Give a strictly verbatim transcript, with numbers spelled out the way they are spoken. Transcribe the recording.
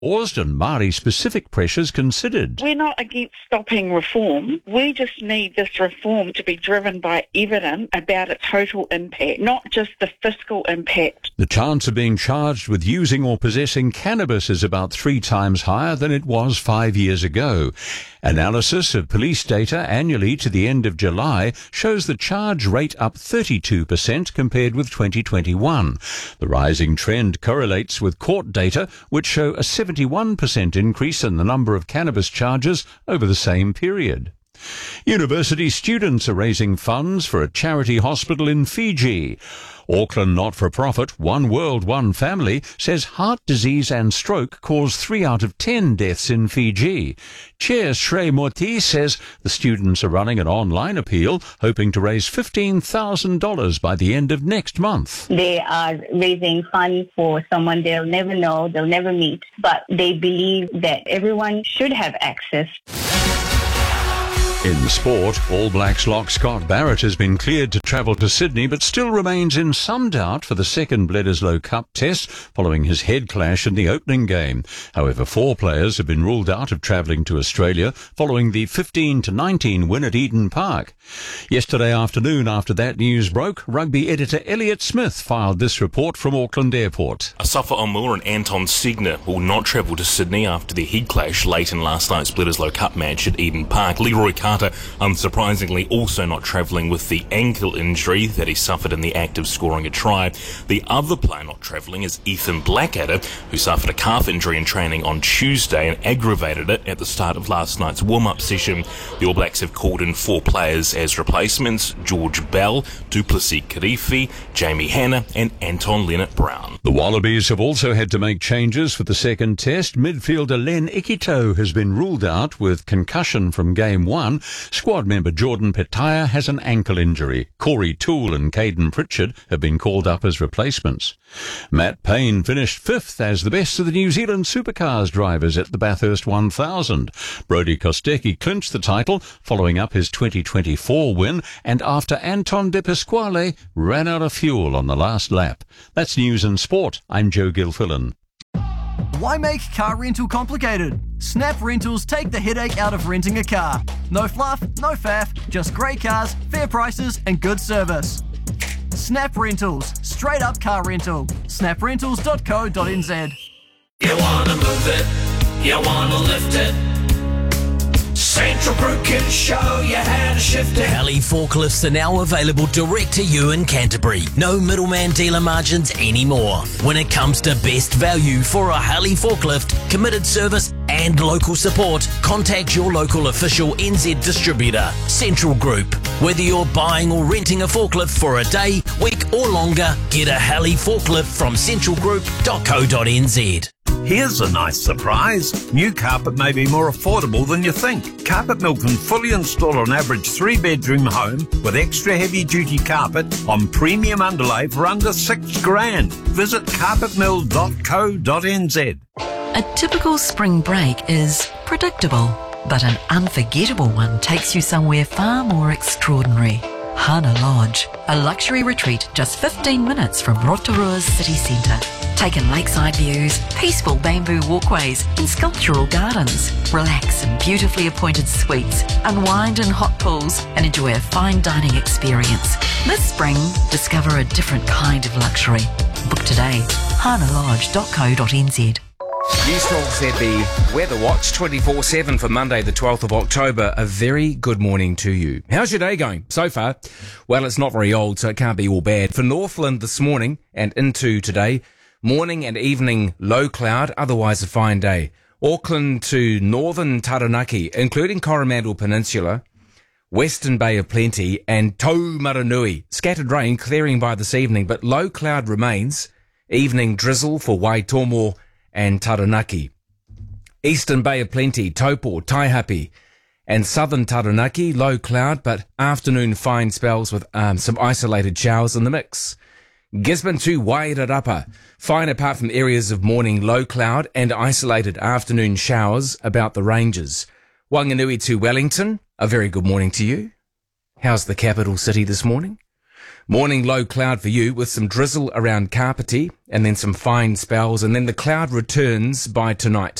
paused and Māori-specific pressures considered. We're not against stopping reform. We just need this reform to be driven by evidence about its total impact, not just the fiscal impact. The chance of being charged with using or possessing cannabis is about three times higher than it was five years ago. Analysis of police data annually to the end of July shows the charge rate up thirty-two percent compared with twenty twenty-one. The rising trend correlates with court data, which show a seventy-one percent increase in the number of cannabis charges over the same period. University students are raising funds for a charity hospital in Fiji. Auckland not-for-profit One World, One Family says heart disease and stroke cause three out of ten deaths in Fiji. Chair Shrey Murthy says the students are running an online appeal hoping to raise fifteen thousand dollars by the end of next month. They are raising funds for someone they'll never know, they'll never meet, but they believe that everyone should have access. In sport, All Blacks lock Scott Barrett has been cleared to travel to Sydney but still remains in some doubt for the second Bledisloe Cup test following his head clash in the opening game. However, four players have been ruled out of travelling to Australia following the fifteen to nineteen win at Eden Park. Yesterday afternoon, after that news broke, rugby editor Elliot Smith filed this report from Auckland Airport. Asafa Omur and Anton Segner will not travel to Sydney after their head clash late in last night's Bledisloe Cup match at Eden Park. Leroy Carter, unsurprisingly, also not travelling with the ankle injury that he suffered in the act of scoring a try. The other player not travelling is Ethan Blackadder, who suffered a calf injury in training on Tuesday and aggravated it at the start of last night's warm-up session. The All Blacks have called in four players as replacements: George Bell, Duplessis Kirifi, Jamie Hanna and Anton Leonard-Brown. The Wallabies have also had to make changes for the second test. Midfielder Len Ikito has been ruled out with concussion from game one. Squad member Jordan Petaya has an ankle injury. Corey Toole and Caden Pritchard have been called up as replacements. Matt Payne finished fifth as the best of the New Zealand supercars drivers at the Bathurst one thousand. Brodie Kostecki clinched the title following up his twenty twenty-four win and after Anton De Pasquale ran out of fuel on the last lap. That's News and Sport. I'm Joe Gilfillan. Why make car rental complicated? Snap Rentals take the headache out of renting a car. No fluff, no faff, just great cars, fair prices and good service. Snap Rentals, straight up car rental. snap rentals dot co dot n z. You wanna move it, you wanna lift it. Central Group can show you how to shift it. Heli forklifts are now available direct to you in Canterbury. No middleman dealer margins anymore. When it comes to best value for a Heli forklift, committed service and local support, contact your local official N Z distributor, Central Group. Whether you're buying or renting a forklift for a day, week or longer, get a Heli forklift from central group dot co dot n z. Here's a nice surprise. New carpet may be more affordable than you think. Carpet Mill can fully install an average three-bedroom home with extra heavy-duty carpet on premium underlay for under six grand. Visit carpet mill dot co dot n z. A typical spring break is predictable, but an unforgettable one takes you somewhere far more extraordinary. Hana Lodge, a luxury retreat just fifteen minutes from Rotorua's city centre. Take in lakeside views, peaceful bamboo walkways and sculptural gardens. Relax in beautifully appointed suites, unwind in hot pools and enjoy a fine dining experience. This spring, discover a different kind of luxury. Book today, hana lodge dot co dot n z. Newstalk said the Weather Watch twenty-four seven for Monday the twelfth of October. A very good morning to you. How's your day going so far? Well, it's not very old, so it can't be all bad. For Northland this morning and into today, morning and evening low cloud, otherwise a fine day. Auckland to northern Taranaki, including Coromandel Peninsula, Western Bay of Plenty and Taumaranui. Scattered rain clearing by this evening, but low cloud remains. Evening drizzle for Waitomo and Taranaki. Eastern Bay of Plenty, Taupo, Taihape and southern Taranaki, low cloud, but afternoon fine spells with um, some isolated showers in the mix. Gisborne to Wairarapa, fine apart from areas of morning low cloud and isolated afternoon showers about the ranges. Wanganui to Wellington, a very good morning to you. How's the capital city this morning? Morning low cloud for you with some drizzle around Kapiti and then some fine spells, and then the cloud returns by tonight.